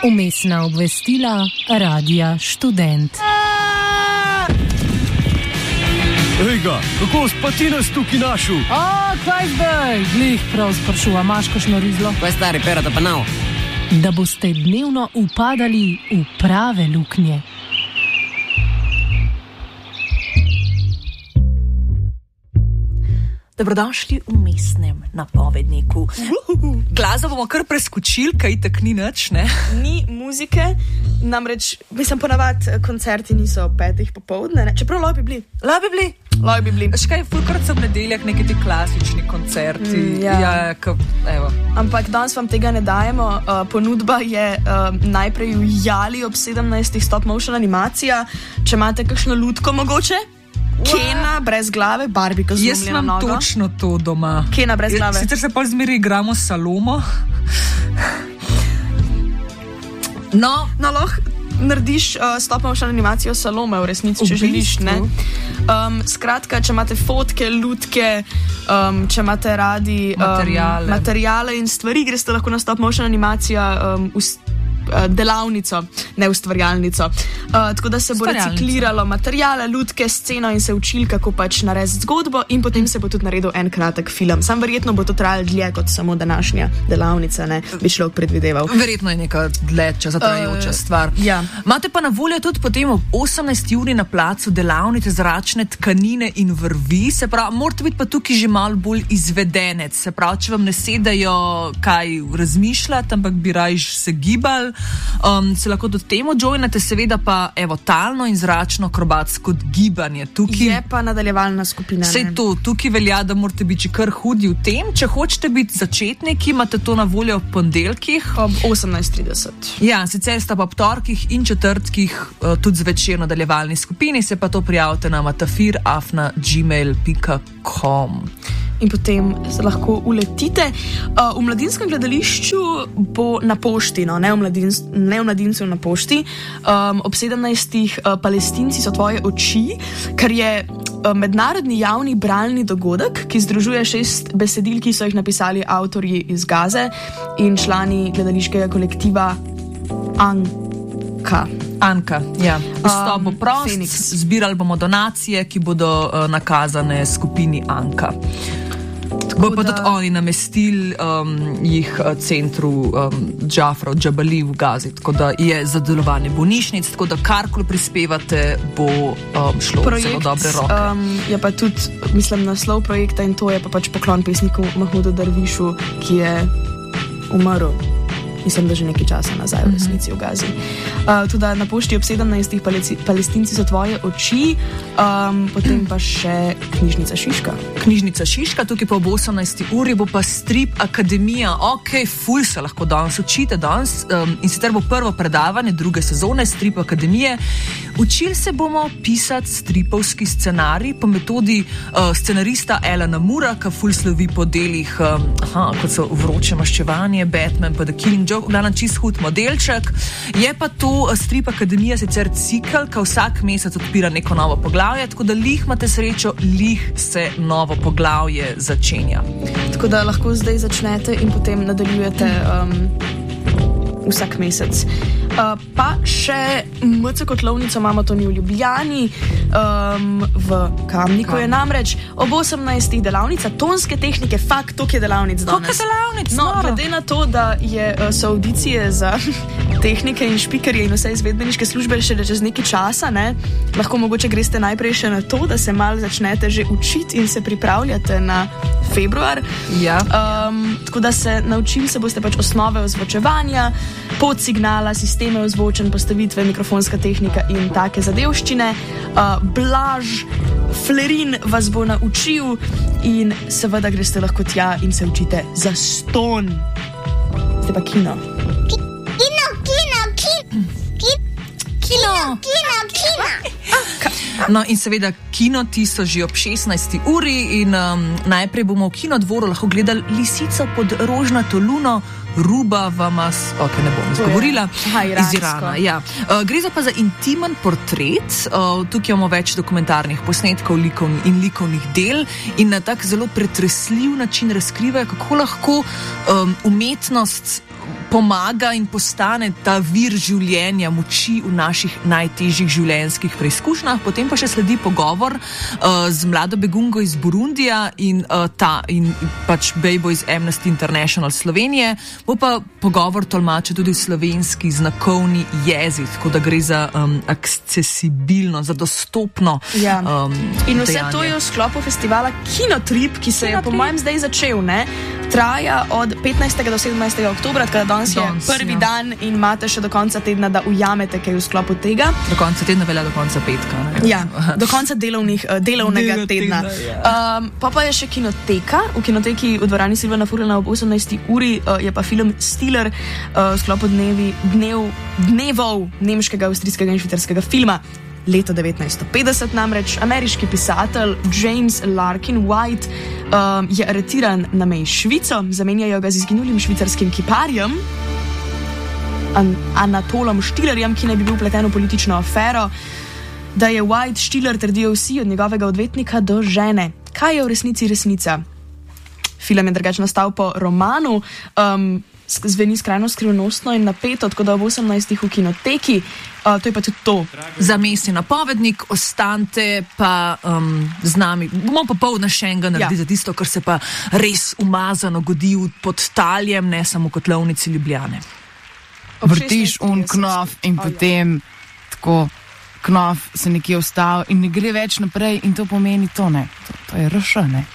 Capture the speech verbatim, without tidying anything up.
Vmesna obvestila Radia Študent. Ejga, kako pa ti nas tukaj našel? A, kaj zdaj? Glih prav sprašuva, imaš kakšno rizlo? Kaj stari, perata pa nav? Da boste dnevno upadali v prave luknje. Dobrodošli v Mestnem napovedniku. Glasbo bomo kar preskočili, kaj tak ni nič, ne? Ni muzike, namreč, mislim, ponavadi koncerti niso petih popoldne, ne? Čeprav lahko bi bili. Lahko bi bili. Lahko bi bili. Še kaj, fulkrat so v nedeljah neki ti klasični koncerti. Mm, ja. Ja, ka, evo. Ampak danes vam tega ne dajemo. Uh, ponudba je uh, najprej v Jali ob sedemnajstih stop motion animacija. Če imate kakšno lutko mogoče? Kena brez glave, Barbika z Jaz imam točno to doma. Kena brez glave. Sicer se pol zmeri igramo s Salomo. No, no lahko narediš uh, stop motion animacijo Salome v resnici, če želiš, ne? Um, skratka, če imate fotke, lutke, um, če imate radi um, Materijale. materijale in stvari, greste lahko na stop motion animacija um, v delavnico, ne ustvarjalnico. Uh, tako da se bo recikliralo materijale, lutke, sceno in se učili, kako pač narediti zgodbo in potem se bo tudi naredil en kratek film. Sam verjetno bo to trajalo dlje kot samo današnja delavnica, ne, bi človek predvideval. Verjetno je neka dlje časa trajajoča uh, stvar. Ja. Imate pa na voljo tudi potem ob osemnajsti uri na placu delavnice zračne tkanine in vrvi, se pravi, morate biti pa tukaj že malo bolj izvedenec, se pravi, če vam ne sedajo kaj razmišljati, ampak bi rajš se gibali, Um, se lahko do temu joinate, seveda pa evo, talno in zračno akrobatsko gibanje. Tukaj je pa nadaljevalna skupina. Vse to, tukaj velja, da morate biti kar hudi v tem. Če hočete biti začetniki, imate to na voljo ob ponedeljkih. Ob osemnajst trideset. Ja, sicer sta pa ob torkih in četrtkih uh, tudi zvečer nadaljevalni skupini, se pa to prijavite na matafir afna gmail pika com. In potem se lahko uletite. Uh, v Mladinskem gledališču bo na pošti, no, ne v, mladinc, ne v Mladincu, na pošti. Um, ob sedemnajstih uh, Palestinci so tvoje oči, kar je uh, mednarodni javni bralni dogodek, ki združuje šest besedil, ki so jih napisali avtorji iz Gaze in člani gledališkega kolektiva Anka. Anka, ja. Vstop bo prost, Phoenix. Zbirali bomo donacije, ki bodo uh, nakazane skupini Anka. Bo pa tudi oni namestili um, jih centru um, Džafra, Džabali v Gazi, tako da je za delovanje bolnišnic, tako da karkoli prispevate, bo um, šlo v zelo dobre roke. Um, je pa tudi, mislim, naslov projekta in to je pa pač poklon pesniku Mahmudu Darvišu, ki je umrl. Mislim, da že nekaj časa nazaj v resnici v Gazi. Uh, tudi na pošti ob sedemnajstih Palestinci so tvoje oči, um, potem pa še Knjižnica Šiška. Knjižnica Šiška, tukaj pa ob osemnajsti uri bo pa Strip Akademija. Ok, ful se lahko danes učite danes um, in sicer bo prvo predavanje druge sezone Strip Akademije. Učili se bomo pisati stripovski scenarij po metodi uh, scenarista Alana Moorea, ki ful slovi po delih, um, aha, kot so Vroče maščevanje, Batman pa The Killing Joke, glavno čist hud modelček. Je pa to Strip Akademija sicer cikel, ki vsak mesec odpira neko novo poglavje, tako da lih imate srečo, lih se novo poglavje začenja. Tako da lahko zdaj začnete in potem nadaljujete um, vsak mesec. Uh, pa še M C Kotlovnico imamo to ni v Ljubljani, um, v Kamniku je namreč ob osemnajstih delavnica tonske tehnike, fakt, to je delavnic danes. Koliko je delavnic? No, glede na to, da je, so audicije za tehnike in špikerje in vse izvedbeniške službe še čez nekaj časa, ne, lahko mogoče greste najprej še na to, da se malo začnete že učiti in se pripravljate na februar. Ja. Um, tako da se naučili se boste pač osnove ozvočevanja, podsignala, sisteme ozvočen, postavitve, mikrofonska tehnika in take zadevščine. Uh, Blaž Flerin vas bo naučil in seveda greste lahko tja in se učite za ston. Zdaj pa kino. Kino, kino, kino. Kino, kino, kino. No in seveda kinoti so že ob šestnajsti uri in um, najprej bomo v kinodvoru lahko gledali Lisico pod rožnato luno, Ruba Vamas, ok, ne bom izgovorila, iz Irana. Ja. Uh, gre za pa za intimen portret, uh, tukaj imamo več dokumentarnih posnetkov likovni in likovnih del in na tak zelo pretresljiv način razkrivajo, kako lahko um, umetnost pomaga in postane ta vir življenja, moči v naših najtežjih življenjskih preizkušnjah. Potem pa še sledi pogovor uh, z mlado begunko iz Burundija in, uh, ta, in pač bejbo iz Amnesty International Slovenije. Bo pa pogovor tolmačil tudi slovenski znakovni jezik, tako da gre za um, akcesibilno, za dostopno ja. um, In vse dejanje. to je v sklopu festivala Kinotrip, ki se Kinotrip. je po mojem zdaj začel, ne? Traja od petnajstega do sedemnajstega oktobra, tako da danes je Danes, prvi ja. dan in imate še do konca tedna, da ujamete kaj v sklopu tega. Do konca tedna velja do konca petka. Ne? Ja, do konca delovnih, uh, delovnega Delovnega tedna. tedna, ja. um, pa pa je še kinoteka. V kinoteki v dvorani Silvana Furlana ob osemnajsti uri uh, je pa film Stiller uh, v sklopu dnevi, dnev, dnevov nemškega, avstrijskega in švicarskega filma. Leta devetnajststo petdeset namreč ameriški pisatelj James Larkin White um, je aretiran na meji s Švico, zamenjajo ga z izginulim švicarskim kiparjem An- Anatolom Štillerjem, ki naj bi bil vpleten v politično afero. Da je White Stiller, trdijo vsi, od njegovega odvetnika do žene. Kaj je v resnici resnica? Film je drugače nastal po romanu, um, zveni skrajno skrivnostno in napeto, tako da ob osemnajstih v kinoteki. Uh, to je pa tudi to. Za mesti napovednik, ostanite pa um, z nami. Bomo pa pol našenga narediti ja. za tisto, kar se pa res umazano godi pod taljem, ne samo kot kotlovnici Ljubljane. Vrtiš un knof in potem tako knof se nekje ustavi in ne gre več naprej in to pomeni to, ne. To, to je rš, ne.